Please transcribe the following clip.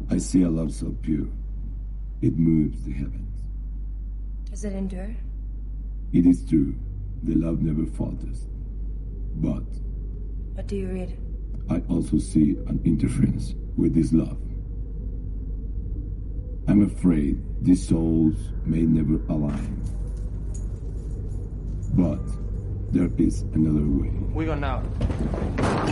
I see a love so pure, it moves the heavens. Does it endure? It is true, the love never falters. But what do you read? I also see an interference with this love. I'm afraid these souls may never align. But there is another way. We go now.